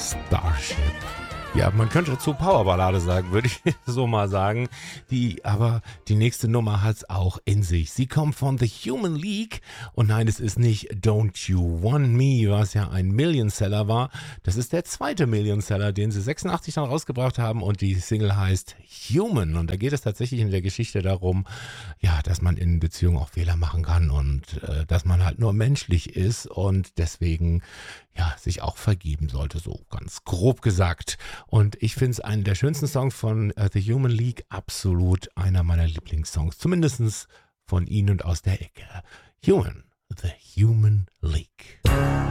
Starship. Ja, man könnte dazu Powerballade sagen, würde ich so mal sagen. Aber die nächste Nummer hat's auch in sich. Sie kommt von The Human League und nein, es ist nicht Don't You Want Me, was ja ein Millionseller war. Das ist der zweite Millionseller, den sie 86 dann rausgebracht haben und die Single heißt Human. Und da geht es tatsächlich in der Geschichte darum, ja, dass man in Beziehungen auch Fehler machen kann und dass man halt nur menschlich ist und deswegen ja, sich auch vergeben sollte, so ganz grob gesagt. Und ich finde es einen der schönsten Songs von The Human League, absolut einer meiner Lieblingssongs, zumindest von ihnen und aus der Ecke. Human, The Human League.